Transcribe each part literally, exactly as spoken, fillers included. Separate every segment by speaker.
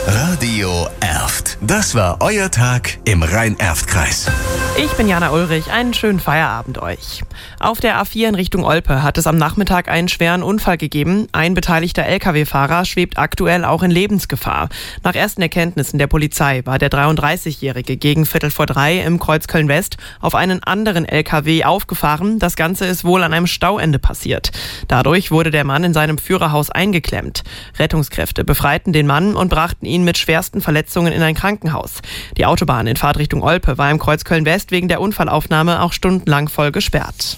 Speaker 1: Radio Erft. Das war euer Tag im Rhein-Erft-Kreis.
Speaker 2: Ich bin Jana Ulrich, einen schönen Feierabend euch. Auf der A vier in Richtung Olpe hat es am Nachmittag einen schweren Unfall gegeben. Ein beteiligter L K W-Fahrer schwebt aktuell auch in Lebensgefahr. Nach ersten Erkenntnissen der Polizei war der dreiunddreißigjährige gegen Viertel vor drei im Kreuz Köln-West auf einen anderen L K W aufgefahren. Das Ganze ist wohl an einem Stauende passiert. Dadurch wurde der Mann in seinem Führerhaus eingeklemmt. Rettungskräfte befreiten den Mann und brachten ihn mit schwersten Verletzungen in ein Krankenhaus. Die Autobahn in Fahrtrichtung Olpe war im Kreuz Köln-West wegen der Unfallaufnahme auch stundenlang voll gesperrt.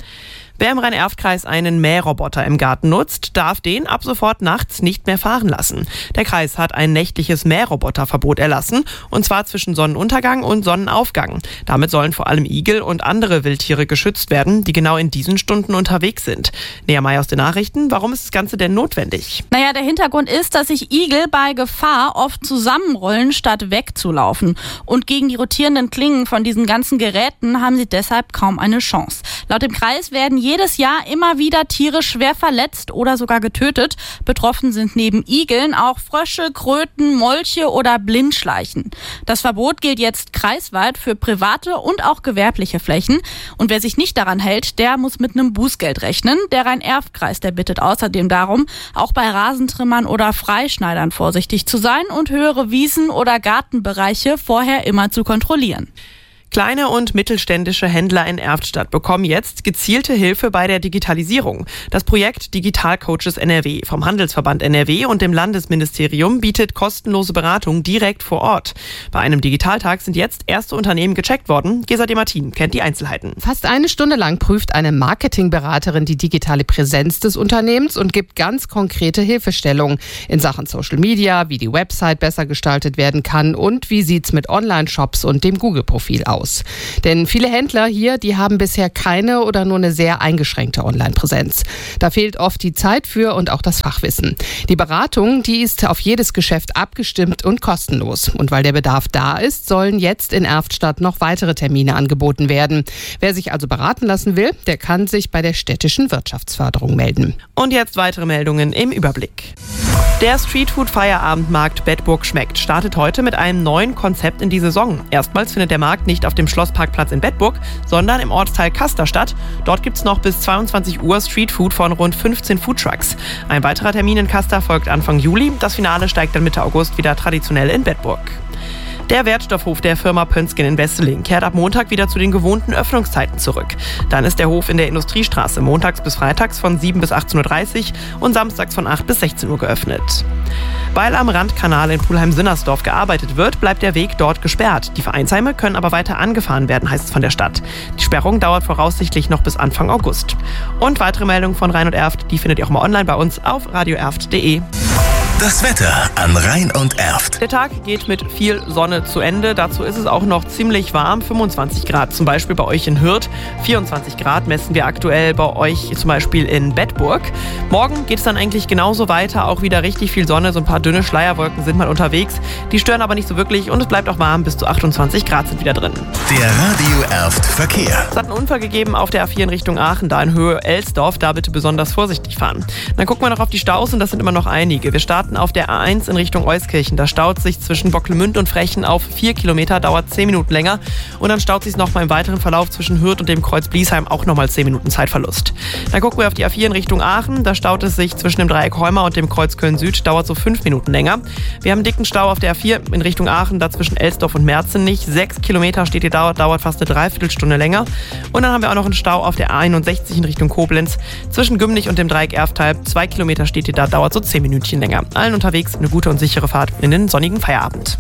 Speaker 2: Wer im Rhein-Erft-Kreis einen Mähroboter im Garten nutzt, darf den ab sofort nachts nicht mehr fahren lassen. Der Kreis hat ein nächtliches Mähroboterverbot erlassen, und zwar zwischen Sonnenuntergang und Sonnenaufgang. Damit sollen vor allem Igel und andere Wildtiere geschützt werden, die genau in diesen Stunden unterwegs sind. Nea May aus den Nachrichten, warum ist das Ganze denn notwendig?
Speaker 3: Naja, der Hintergrund ist, dass sich Igel bei Gefahr oft zusammenrollen, statt wegzulaufen. Und gegen die rotierenden Klingen von diesen ganzen Geräten haben sie deshalb kaum eine Chance. Laut dem Kreis werden jedes Jahr immer wieder Tiere schwer verletzt oder sogar getötet. Betroffen sind neben Igeln auch Frösche, Kröten, Molche oder Blindschleichen. Das Verbot gilt jetzt kreisweit für private und auch gewerbliche Flächen. Und wer sich nicht daran hält, der muss mit einem Bußgeld rechnen. Der Rhein-Erft-Kreis, der bittet außerdem darum, auch bei Rasentrimmern oder Freischneidern vorsichtig zu sein und höhere Wiesen- oder Gartenbereiche vorher immer zu kontrollieren.
Speaker 2: Kleine und mittelständische Händler in Erftstadt bekommen jetzt gezielte Hilfe bei der Digitalisierung. Das Projekt Digital Coaches N R W vom Handelsverband N R W und dem Landesministerium bietet kostenlose Beratung direkt vor Ort. Bei einem Digitaltag sind jetzt erste Unternehmen gecheckt worden. Gesa Demartin kennt die Einzelheiten.
Speaker 4: Fast eine Stunde lang prüft eine Marketingberaterin die digitale Präsenz des Unternehmens und gibt ganz konkrete Hilfestellungen in Sachen Social Media, wie die Website besser gestaltet werden kann und wie sieht's mit Online-Shops und dem Google-Profil aus. Denn viele Händler hier, die haben bisher keine oder nur eine sehr eingeschränkte Online-Präsenz. Da fehlt oft die Zeit für und auch das Fachwissen. Die Beratung, die ist auf jedes Geschäft abgestimmt und kostenlos. Und weil der Bedarf da ist, sollen jetzt in Erftstadt noch weitere Termine angeboten werden. Wer sich also beraten lassen will, der kann sich bei der städtischen Wirtschaftsförderung melden.
Speaker 2: Und jetzt weitere Meldungen im Überblick. Der Streetfood-Feierabendmarkt Bedburg schmeckt startet heute mit einem neuen Konzept in die Saison. Erstmals findet der Markt nicht auf dem Schlossparkplatz in Bedburg, sondern im Ortsteil Kaster statt. Dort gibt es noch bis zweiundzwanzig Uhr Streetfood von rund fünfzehn Foodtrucks. Ein weiterer Termin in Kaster folgt Anfang Juli. Das Finale steigt dann Mitte August wieder traditionell in Bedburg. Der Wertstoffhof der Firma Pönsken in Wesseling kehrt ab Montag wieder zu den gewohnten Öffnungszeiten zurück. Dann ist der Hof in der Industriestraße montags bis freitags von sieben bis achtzehn Uhr dreißig und samstags von acht bis sechzehn Uhr geöffnet. Weil am Randkanal in Pulheim-Sinnersdorf gearbeitet wird, bleibt der Weg dort gesperrt. Die Vereinsheime können aber weiter angefahren werden, heißt es von der Stadt. Die Sperrung dauert voraussichtlich noch bis Anfang August. Und weitere Meldungen von Rhein und Erft, die findet ihr auch mal online bei uns auf radio erft punkt de.
Speaker 1: Das Wetter an Rhein und Erft.
Speaker 2: Der Tag geht mit viel Sonne zu Ende. Dazu ist es auch noch ziemlich warm. fünfundzwanzig Grad zum Beispiel bei euch in Hürth. vierundzwanzig Grad messen wir aktuell bei euch zum Beispiel in Bedburg. Morgen geht es dann eigentlich genauso weiter. Auch wieder richtig viel Sonne. So ein paar dünne Schleierwolken sind mal unterwegs. Die stören aber nicht so wirklich und es bleibt auch warm. Bis zu achtundzwanzig Grad sind wieder drin.
Speaker 1: Der Radio Erft Verkehr.
Speaker 2: Es hat einen Unfall gegeben auf der A vier in Richtung Aachen, da in Höhe Elsdorf. Da bitte besonders vorsichtig fahren. Dann gucken wir noch auf die Staus und das sind immer noch einige. Wir starten auf der A eins in Richtung Euskirchen. Da staut sich zwischen Bocklemünd und Frechen auf vier Kilometer, dauert zehn Minuten länger. Und dann staut sich noch mal im weiteren Verlauf zwischen Hürth und dem Kreuz Bliesheim auch nochmal zehn Minuten Zeitverlust. Dann gucken wir auf die A vier in Richtung Aachen. Da staut es sich zwischen dem Dreieck Heuma und dem Kreuz Köln Süd, dauert so fünf Minuten länger. Wir haben einen dicken Stau auf der A vier in Richtung Aachen, da zwischen Elsdorf und Merzenich. Sechs Kilometer steht hier, dauert, dauert fast eine Dreiviertelstunde länger. Und dann haben wir auch noch einen Stau auf der A einundsechzig in Richtung Koblenz. Zwischen Gümnich und dem Dreieck Erftal. Zwei Kilometer steht hier, da dauert so zehn Minütchen länger. Allen unterwegs eine gute und sichere Fahrt in den sonnigen Feierabend.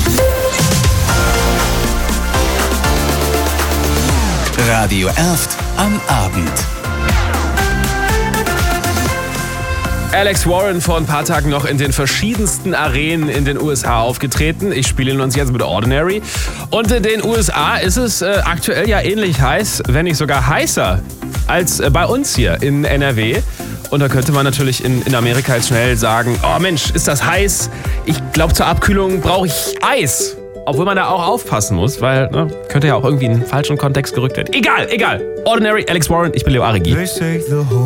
Speaker 1: Radio Erft am Abend.
Speaker 5: Alex Warren vor ein paar Tagen noch in den verschiedensten Arenen in den U S A aufgetreten. Ich spiele ihn uns jetzt mit Ordinary. Und in den U S A ist es äh, aktuell ja ähnlich heiß, wenn nicht sogar heißer als äh, bei uns hier in N R W. Und da könnte man natürlich in, in Amerika jetzt schnell sagen, oh Mensch, ist das heiß? Ich glaube, zur Abkühlung brauche ich Eis. Obwohl man da auch aufpassen muss, weil ne, könnte ja auch irgendwie in einen falschen Kontext gerückt werden. Egal, egal. Ordinary, Alex Warren, ich bin Leo Arigi.